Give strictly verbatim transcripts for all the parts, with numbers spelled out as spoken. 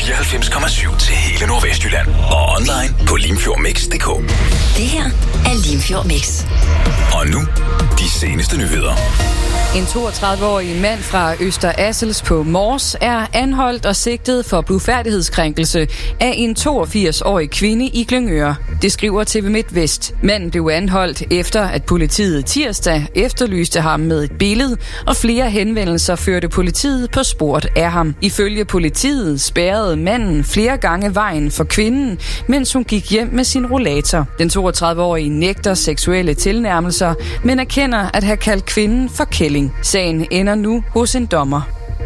fireoghalvfems komma syv til hele Nordvestjylland. Og online på limfjordmix punktum d k. Det her er Limfjord Mix. Og nu, de seneste nyheder. En toogtredive-årig mand fra Øster Assels på Mors er anholdt og sigtet for blufærdighedskrænkelse af en toogfirs-årig kvinde i Glyngøre. Det skriver T V MidtVest. Manden blev anholdt efter, at politiet tirsdag efterlyste ham med et billede, og flere henvendelser førte politiet på sporet af ham. Ifølge politiet spærrede manden flere gange vejen for kvinden, mens hun gik hjem med sin rollator. Den toogtredive-årige nægter seksuelle tilnærmelser, men erkender at have kaldt kvinden for kælling. Sagen ender nu hos en dommer.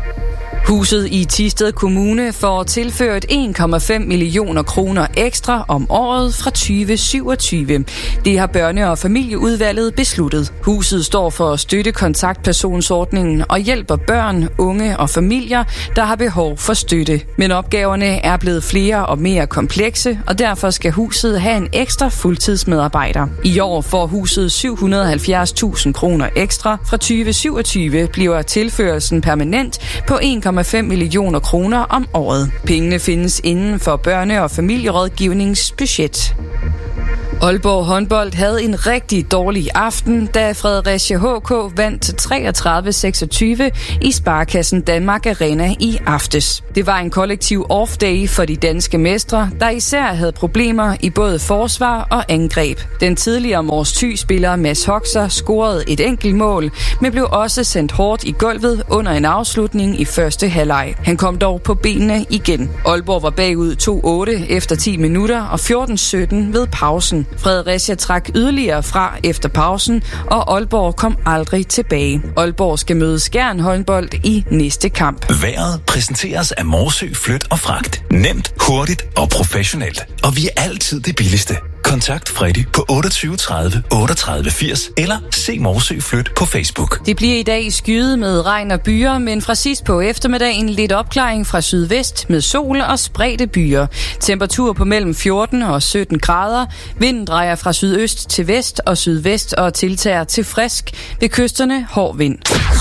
Huset i Thisted Kommune får tilført en komma fem millioner kroner ekstra om året fra tyve syvogtyve. Det har børne- og familieudvalget besluttet. Huset står for at støtte kontaktpersonsordningen og hjælper børn, unge og familier, der har behov for støtte. Men opgaverne er blevet flere og mere komplekse, og derfor skal huset have en ekstra fuldtidsmedarbejder. I år får huset syv hundrede og halvfjerds tusind kroner ekstra. Fra tyve syvogtyve bliver tilførelsen permanent på en komma fem millioner kroner om året. Pengene findes inden for børne- og familierådgivningsbudget. Aalborg håndbold havde en rigtig dårlig aften, da Fredericia H K vandt treogtredive seksogtyve i Sparkassen Danmark Arena i aftes. Det var en kollektiv off-day for de danske mestre, der især havde problemer i både forsvar og angreb. Den tidligere Mors Thy-spiller Mads Hoxer scorede et enkelt mål, men blev også sendt hårdt i gulvet under en afslutning i første halvleg. Han kom dog på benene igen. Aalborg var bagud to otte efter ti minutter og fjorten sytten ved pausen. Fredericia trak yderligere fra efter pausen, og Aalborg kom aldrig tilbage. Aalborg skal møde Skjern håndbold i næste kamp. Vejret præsenteres af Morsø Flyt og Fragt. Nemt, hurtigt og professionelt. Og vi er altid det billigste. Kontakt Freddy på otteogtyve tredive otteogtredive firs eller se Morsø Flyt på Facebook. Det bliver i dag skyet med regn og byer, men fra sidst på eftermiddagen lidt opklaring fra sydvest med sol og spredte byer. Temperatur på mellem fjorten og sytten grader. Vinden drejer fra sydøst til vest og sydvest og tiltager til frisk. Ved kysterne hård vind.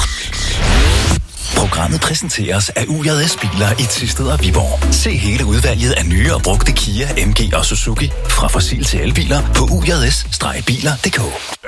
Programmet præsenteres af U J S Biler i Thisted og Viborg. Se hele udvalget af nye og brugte Kia, M G og Suzuki fra fossil til elbiler på u j s bindestreg biler punktum d k.